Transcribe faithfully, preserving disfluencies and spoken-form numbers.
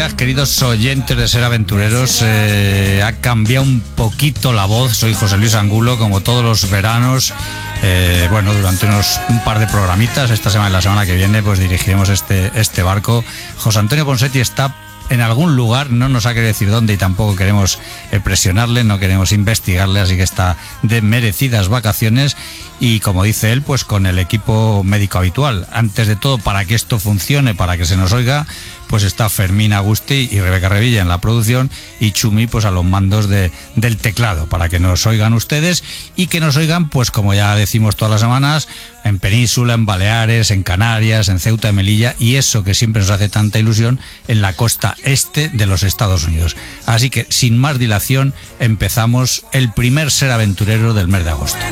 días, queridos oyentes de Ser Aventureros. Eh, ha cambiado un poquito la voz. Soy José Luis Angulo, como todos los veranos. Eh, bueno, durante unos un par de programitas, esta semana y la semana que viene, pues dirigiremos este, este barco. José Antonio Ponseti está en algún lugar, no nos ha querido decir dónde y tampoco queremos eh, presionarle, no queremos investigarle, así que está de merecidas vacaciones y, como dice él, pues con el equipo médico habitual. Antes de todo, para que esto funcione, para que se nos oiga, pues está Fermín Agusti y Rebeca Revilla en la producción y Chumi pues a los mandos de, del teclado, para que nos oigan ustedes y que nos oigan, pues como ya decimos todas las semanas, en Península, en Baleares, en Canarias, en Ceuta y Melilla, y eso que siempre nos hace tanta ilusión, en la costa este de los Estados Unidos. Así que, sin más dilación, empezamos el primer Ser Aventurero del mes de agosto.